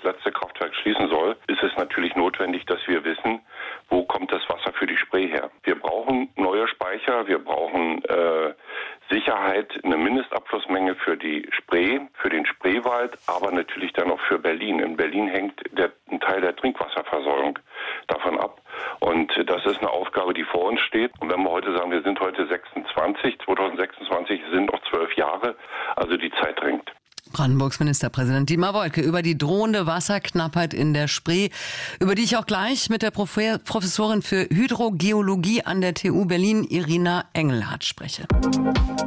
letzte Kraftwerk schließen soll, ist es natürlich notwendig, dass wir wissen, wo kommt das Wasser für die Spree her. Wir brauchen neue Speicher, wir brauchen Sicherheit, eine Mindestabflussmenge für die Spree, für den Spreewald, aber natürlich dann auch für Berlin. In Berlin hängt ein Teil der Trinkwasserversorgung davon ab. Und das ist eine Aufgabe, die vor uns steht. Und wenn wir heute sagen, wir sind heute 2026 sind noch 12 Jahre, also die Zeit drängt. Brandenburgs Ministerpräsident Dietmar Woidke über die drohende Wasserknappheit in der Spree, über die ich auch gleich mit der Professorin für Hydrogeologie an der TU Berlin, Irina Engelhardt, spreche.